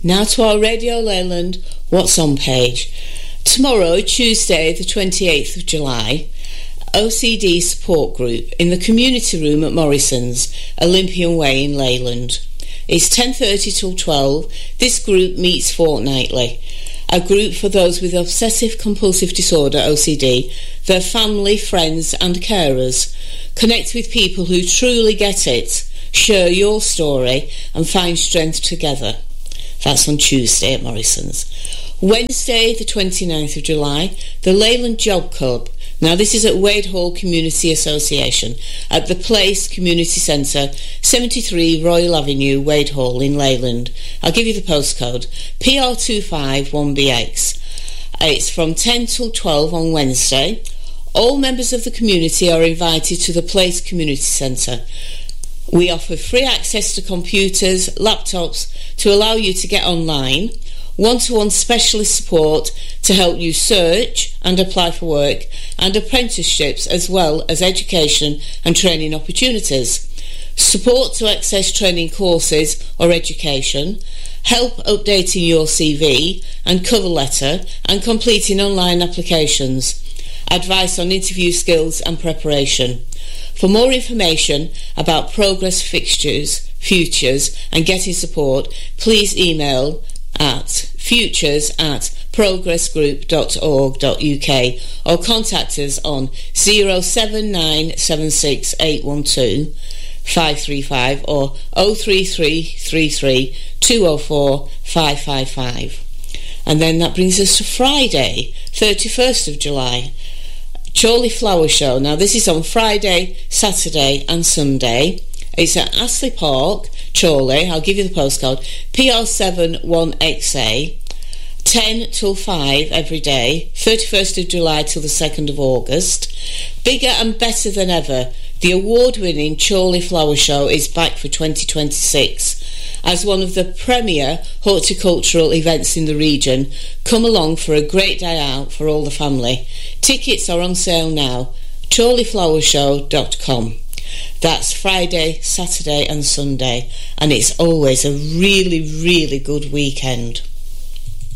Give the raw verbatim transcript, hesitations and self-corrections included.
Now to our Radio Leyland What's On page. Tomorrow, Tuesday the twenty-eighth of July, O C D support group in the community room at Morrison's, Olympian Way in Leyland. It's ten thirty till twelve. This group meets fortnightly. A group for those with obsessive compulsive disorder, O C D, their family, friends and carers. Connect with people who truly get it, share your story and find strength together. That's on Tuesday at Morrison's. Wednesday the twenty-ninth of July, the Leyland Job Club. Now this is at Wade Hall Community Association at the Place Community Centre, seventy-three Royal Avenue, Wade Hall in Leyland. I'll give you the postcode, P R two five one B X. It's from ten till twelve on Wednesday. All members of the community are invited to the Place Community Centre. We offer free access to computers, laptops to allow you to get online, one-to-one specialist support to help you search and apply for work, and apprenticeships as well as education and training opportunities, support to access training courses or education, help updating your C V and cover letter and completing online applications, advice on interview skills and preparation. For more information about progress fixtures, futures and getting support, please email at futures at progressgroup dot org dot U K or contact us on zero seven nine seven six eight one two five three five or oh three three three three two oh four five five five. And then that brings us to Friday, thirty-first of July. Chorley Flower Show. Now this is on Friday, Saturday and Sunday. It's at Astley Park, Chorley. I'll give you the postcode, P R seven one X A. ten till five every day, thirty-first of July till the second of August. Bigger and better than ever, the award-winning Chorley Flower Show is back for twenty twenty-six. As one of the premier horticultural events in the region, come along for a great day out for all the family. Tickets are on sale now, chorley flower show dot com. That's Friday, Saturday and Sunday, and it's always a really, really good weekend.